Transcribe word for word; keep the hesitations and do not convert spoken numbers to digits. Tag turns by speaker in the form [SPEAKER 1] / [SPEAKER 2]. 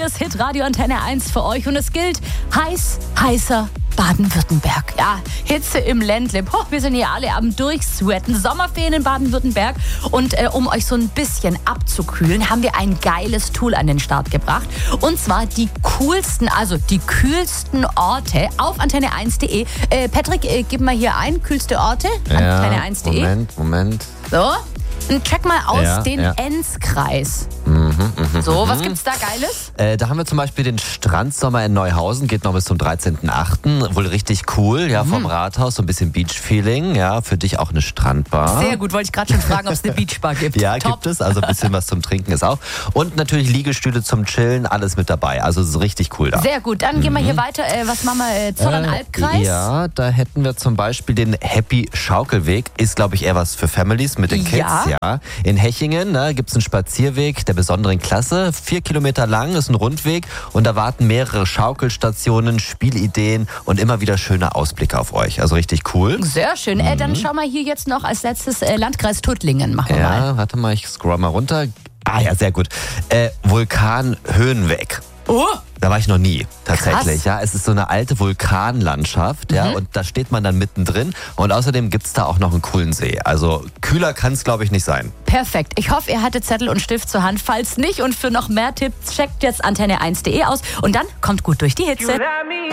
[SPEAKER 1] hier ist Hitradio Antenne eins für euch und es gilt heiß, heißer Baden-Württemberg. Ja, Hitze im Ländle. Boah, wir sind hier alle am Durchsweaten. Sommerferien in Baden-Württemberg. Und äh, um euch so ein bisschen abzukühlen, haben wir ein geiles Tool an den Start gebracht. Und zwar die coolsten, also die kühlsten Orte auf antenne eins punkt de. Äh, Patrick, äh, gib mal hier ein, kühlste Orte.
[SPEAKER 2] Ja,
[SPEAKER 1] antenne eins punkt de.
[SPEAKER 2] Moment, Moment.
[SPEAKER 1] So. Und check mal aus
[SPEAKER 2] Ja,
[SPEAKER 1] den
[SPEAKER 2] ja.
[SPEAKER 1] Enzkreis.
[SPEAKER 2] Mhm, mh,
[SPEAKER 1] So,
[SPEAKER 2] mhm.
[SPEAKER 1] was gibt's da Geiles?
[SPEAKER 2] Äh, da haben wir zum Beispiel den Strandsommer in Neuhausen, geht noch bis zum dreizehnten achten Wohl richtig cool, ja, vom Rathaus, so ein bisschen Beach-Feeling, ja, für dich auch eine Strandbar.
[SPEAKER 1] Sehr gut, wollte ich gerade schon fragen, ob es eine Beachbar gibt.
[SPEAKER 2] Ja,
[SPEAKER 1] Top.
[SPEAKER 2] gibt es, also ein bisschen was zum Trinken ist auch. Und natürlich Liegestühle zum Chillen, alles mit dabei, also es ist richtig cool da.
[SPEAKER 1] Sehr gut, dann gehen wir hier weiter. Äh, was machen wir? Äh, Zollern-Albkreis?
[SPEAKER 2] Äh, ja, da hätten wir zum Beispiel den Happy Schaukelweg. Ist, glaube ich, eher was für Families mit den Kids.
[SPEAKER 1] Ja.
[SPEAKER 2] Ja. In Hechingen ne, gibt es einen Spazierweg der besonderen Klasse. Vier Kilometer lang, ist ein Rundweg. Und da warten mehrere Schaukelstationen, Spielideen und immer wieder schöne Ausblicke auf euch. Also richtig cool.
[SPEAKER 1] Sehr schön. Äh, dann schauen wir hier jetzt noch als letztes äh, Landkreis Tuttlingen. Machen wir mal.
[SPEAKER 2] Ja, warte mal, ich scroll mal runter. Ah ja, sehr gut. Äh, Vulkan Höhenweg.
[SPEAKER 1] Oh!
[SPEAKER 2] Da war ich noch nie, tatsächlich.
[SPEAKER 1] Krass.
[SPEAKER 2] Ja, es ist so eine alte Vulkanlandschaft, ja, und da steht man dann mittendrin. Und außerdem gibt's da auch noch einen coolen See. Also kühler kann's, glaube ich, nicht sein.
[SPEAKER 1] Perfekt. Ich hoffe, ihr hattet Zettel und Stift zur Hand. Falls nicht und für noch mehr Tipps, checkt jetzt antenne eins punkt de aus und dann kommt gut durch die Hitze.